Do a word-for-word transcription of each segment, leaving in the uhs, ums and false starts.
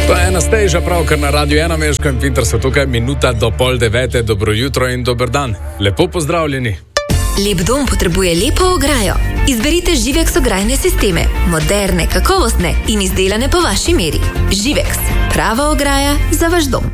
To je ena steža pravkar na Radiu ena, Meško in Pintar so tukaj, minuta do pol devete, dobro jutro in dober dan. Lepo pozdravljeni. Lep dom potrebuje lepo ograjo. Izberite Živex ograjne sisteme, moderne, kakovostne in izdelane po vaši meri. Živex, prava ograja za vaš dom.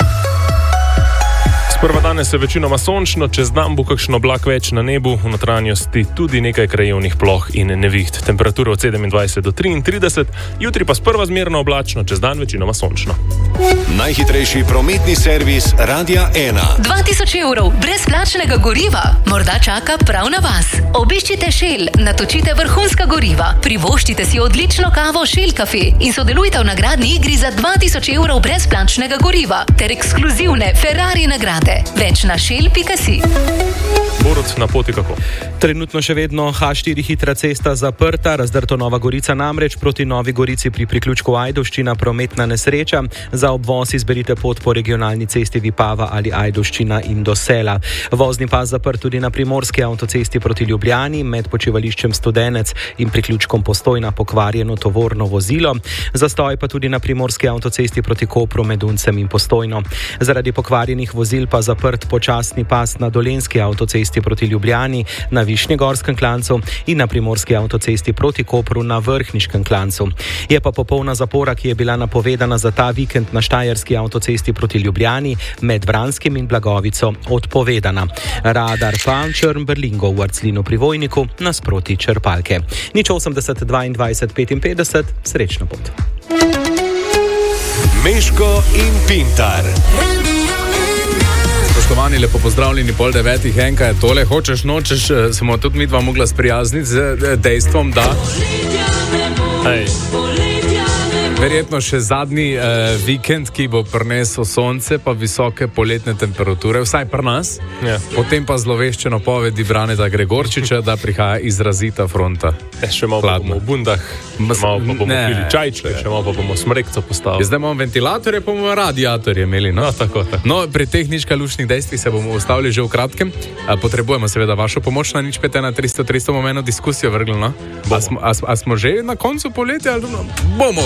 Sprva danes je večinoma sončno, čez dan bo kakšen oblak več na nebu, v notranjosti tudi nekaj krajevnih ploh in neviht. Temperatura od sedemindvajset do triintrideset, jutri pa sprva zmerno oblačno, čez dan večinoma sončno. Najhitrejši prometni servis Radia ena. dva tisoč evrov brezplačnega goriva morda čaka prav na vas. Obiščite Shell, natočite vrhunska goriva, privoščite si odlično kavo Shell Cafe in sodelujte v nagradni igri za dva tisoč evrov brezplačnega goriva ter ekskluzivne Ferrari nagrade. Več na shell pika si. Borut, na poti kako? Trenutno še vedno ha štiri hitra cesta zaprta, razdrto Nova Gorica namreč proti Novi Gorici pri priključku Ajdovščina prometna nesreča. Za obvoz izberite pot po regionalni cesti Vipava ali Ajdovščina in do Sela. Vozni pas zaprt tudi na primorski avtocesti proti Ljubljani med počivališčem Studenec in priključkom Postojna pokvarjeno tovorno vozilo. Zastoj pa tudi na primorski avtocesti proti Kopru med Uncem in Postojno. Zaradi pokvarjenih vozil pa zaprt počasni pas na dolenski avtocesti proti Ljubljani, na Višnjegorskem klancu in na primorski avtocesti proti Kopru na Vrhniškem klancu. Je pa popolna zapora, ki je bila napovedana za ta vikend na Štajerski avtocesti proti Ljubljani med Vranskim in Blagovico odpovedana. Radar pa Črn-Berlingo v Arclinu pri Vojniku nasproti črpalke. Nič osemdeset dvaindvajset petinpetdeset, srečno pot. Meško in Pintar. Spoštovani, lepo pozdravljeni, pol devetih, enka je tole, hočeš, nočeš, smo tudi mi dva mogla sprijazniti z dejstvom, da Hej. verjetno še zadnji eh, vikend, ki bo prinesel sonce pa visoke poletne temperature, vsaj pri nas, Ja. potem pa zloveščeno povedi Braneta Gregorčiča, da prihaja izrazita fronta. E, še malo pa bomo v bundah, še malo pa bomo Ne. pili čajčke, še malo pa bomo smrekco postavili. Zdaj imamo ventilatorje, pa bomo radiatorje imeli. No? No, tako, tako. No, pri teh ničkalušnih dejstvih se bomo ustavili že v kratkem. A, potrebujemo seveda vašo pomoč na nič pet ena tristo tristo, bomo eno diskusijo vrgli, no? A smo, a, a smo že na koncu poletja? Ali no? Bomo